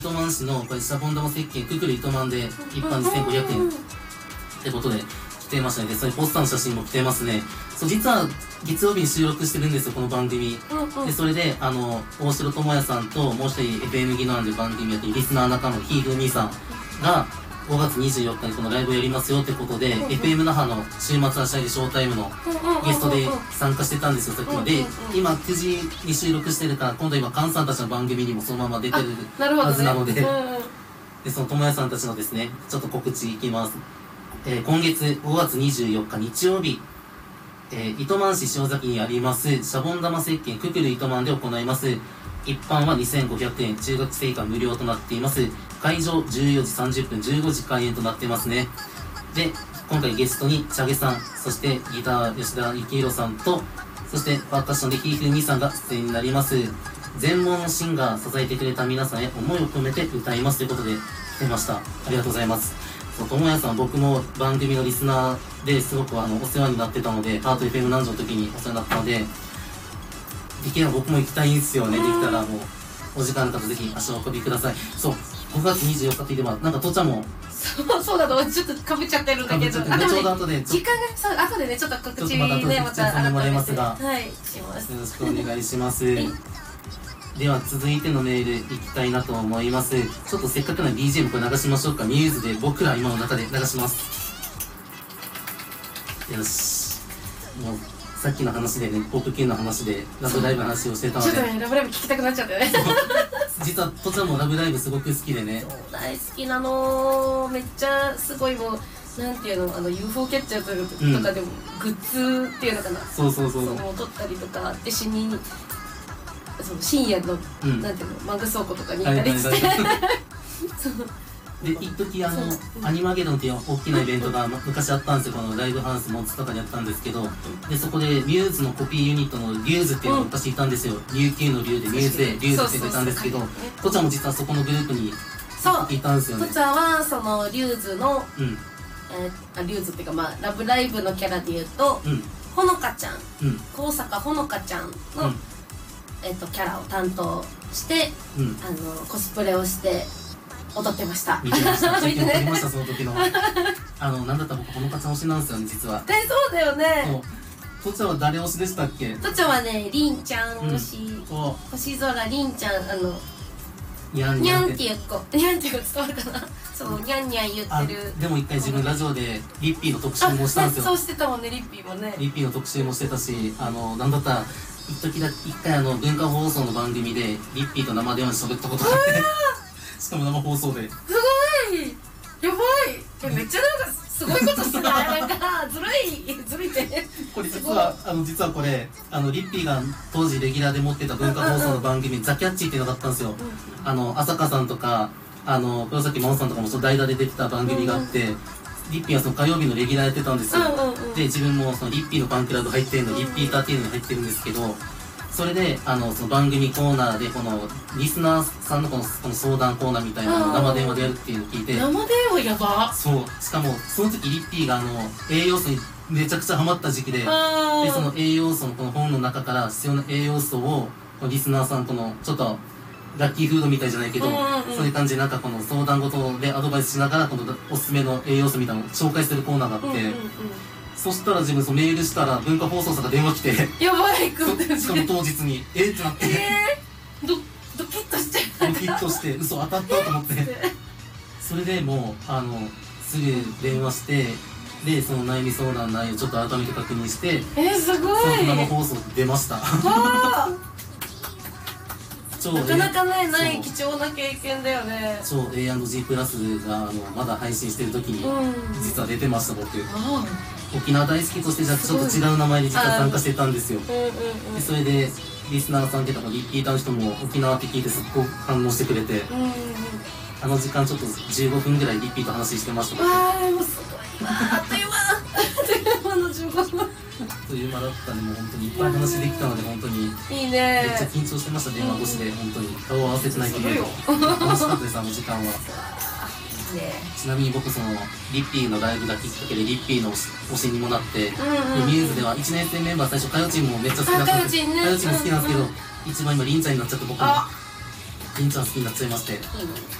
糸満市のこれシャボン玉石鹸くくる糸満で一般2500円ってことで来てましたね。でそれポスターの写真も来てますね。そう実は月曜日に収録してるんですよこの番組。でそれで大城智也さんともう一人 FM 技能で番組やってるリスナー仲間のひーふみさんが5月24日にこのライブをやりますよってことで、FM 那覇の週末はしゃぎショータイムのゲストで参加してたんですよさっきまで。今9時に収録してるから今度今菅さんたちの番組にもそのまま出てるはずなので、でその智也さんたちのですねちょっと告知いきます。今月5月24日日曜日、糸満市塩崎にありますシャボン玉石鹸くくる糸満で行います。一般は2500円、中学生以下無料となっています。会場14時30分、15時開演となってますね。で、今回ゲストにチャゲさん、そしてギター吉田幸宏さんと、そしてパーカッションでひーふみさんが出演になります。全盲のシンガー、支えてくれた皆さんへ思いを込めて歌いますということで来てました。ありがとうございます。ともやさん、僕も番組のリスナーですごくお世話になってたので、アート FM 南條の時にお世話になったので、できれば僕も行きたいんですよね。できたらもうお時間の方ぜひ足をお運びください。そう5月24日って言えばなんかとちゃんもそうだとちょっとかぶっちゃってるんだけど、 ちょうど後で時間がそう後でねちょっと告知ねまた改めてますが、 はいします。 よろしくお願いします。では続いてのメールいきたいなと思います。ちょっとせっかくなら BGM これ流しましょうか。ミューズで僕ら今の中で流します。よし。もうさっきの話でね、ポップ系の話でラブライブの話をしてたので、 ちょっとねラブライブ聞きたくなっちゃってね。 実はとちゃんもラブライブすごく好きでね。 大好きなの。めっちゃすごいもうなんていうのUFO キャッチャーとかでもグッズっていうのかな。 そうもう撮ったりとかでその深夜のなんていうのマグ倉庫とかに行ったりして。 で一時アニマゲドンっていう大きなイベントが昔あったんですよ。このライブハウスモンツとかでやったんですけど、でそこでミューズのコピーユニットのリューズっていうのが昔いたんですよ。琉球の竜でミューズでリューズって言ったんですけど、とちゃんも実はそこのグループにいたんですよね。 とちゃんはそのリューズのリューズっていうかまあラブライブのキャラでいうとほのかちゃん、高坂ほのかちゃんのキャラを担当してコスプレをして踊ってました。 見てました。見てましたその時の。なんだったら僕ほのかちゃん推しなんですよね実は。 そうだよね。 とちゃんは誰推しでしたっけ？ とちゃんはねりんちゃん推し。星空りんちゃんにゃんっていう子伝わるかな。そうにゃんにゃん言ってる。 でも一回自分ラジオでリッピーの特集もしたんですよ。 そうしてたもんねリッピーもね。 リッピーの特集もしてたし、なんだったら一回文化放送の番組でリッピーと生電話で喋ったことがあって。しかも生放送で。 すごいやばい。めっちゃなんかすごいことしてないなんかずるいってこれ実はこれリッピーが当時レギュラーで持ってた文化放送の番組ザ・キャッチーっていうのがあったんですよ。朝香さんとか黒崎真央さんとかもその代打で出てた番組があって、リッピーはその火曜日のレギュラーやってたんですよ。で自分もそのリッピーのファンクラブ入ってるのリッピーターっていうのに入ってるんですけど、それでその番組コーナーでこのリスナーさんのこの相談コーナーみたいなのを生電話でやるっていうのを聞いて、 生電話やば。 そうしかもその時リッピーが栄養素にめちゃくちゃハマった時期で、その栄養素のこの本の中から必要な栄養素をリスナーさんこのちょっとラッキーフードみたいじゃないけど、そういう感じでなんかこの相談事でアドバイスしながらこのおすすめの栄養素みたいなのを紹介するコーナーがあって、そしたら自分メールしたら文化放送さんが電話来て、 やばい。 しかも当日にってなって、 ドキッとしちゃう。 ドキッとして嘘当たったと思って、それでもうすぐ電話して、でその悩み相談内容ちょっと改めて確認して、 すごい。 その生放送出ました。 なかなかねない貴重な経験だよね。 そう A&G プラスがまだ配信してる時に実は出てました僕。沖縄大好きとしてじゃちょっと違う名前で実は参加してたんですよ。でそれでリスナーさんっていうかリピーターの人も沖縄って聞いてすっごく反応してくれて、あの時間ちょっと15分ぐらいリピート話してました。 もうすごいわ。あっという間の15分。 という間だったんで、もう本当にいっぱい話できたので、本当にいいね。 めっちゃ緊張してました、電話越しで。本当に顔を合わせてないけど楽しかったです、あの時間は。ちなみに僕そのリッピーのライブがきっかけでリッピーの推しにもなって、ミューズでは1年生メンバー最初かよちんもめっちゃ好きだったんですけど、かよちんも好きなんですけど、一番今りんちゃんになっちゃって僕もりんちゃん好きになっちゃいまして、 いいのね。